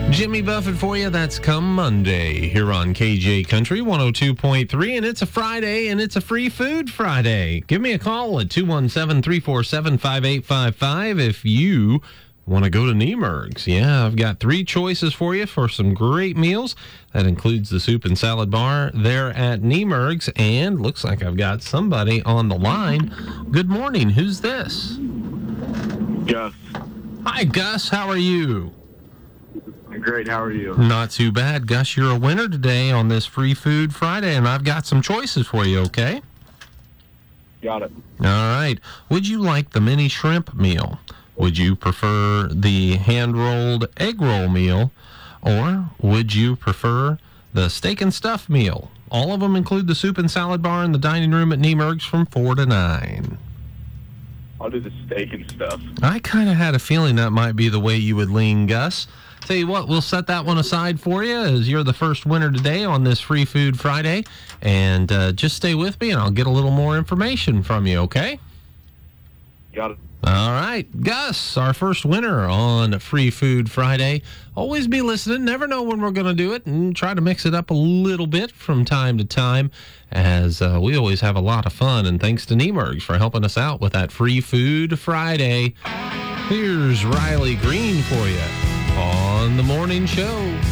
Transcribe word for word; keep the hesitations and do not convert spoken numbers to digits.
Jimmy Buffett for you. That's come Monday here on K J Country one oh two point three. And it's a Friday, and it's a free food Friday. Give me a call at two one seven, three four seven, five eight five five if you want to go to Niemerg's. Yeah, I've got three choices for you for some great meals. That includes the soup and salad bar there at Niemerg's. And looks like I've got somebody on the line. Good morning. Who's this? Gus. Hi, Gus. How are you? Great. How are you? Not too bad. Gus, you're a winner today on this Free Food Friday, and I've got some choices for you, okay? Got it. All right. Would you like the mini shrimp meal? Would you prefer the hand-rolled egg roll meal? Or would you prefer the steak and stuff meal? All of them include the soup and salad bar in the dining room at Niemerg's from four to nine. I'll do the steak and stuff. I kind of had a feeling that might be the way you would lean, Gus. Tell you what, we'll set that one aside for you as you're the first winner today on this Free Food Friday. And uh, just stay with me and I'll get a little more information from you, okay? Got it. All right, Gus, our first winner on Free Food Friday. Always be listening. Never know when we're going to do it, and try to mix it up a little bit from time to time, as uh, we always have a lot of fun. And thanks to Niemerg's for helping us out with that Free Food Friday. Here's Riley Green for you on the morning show.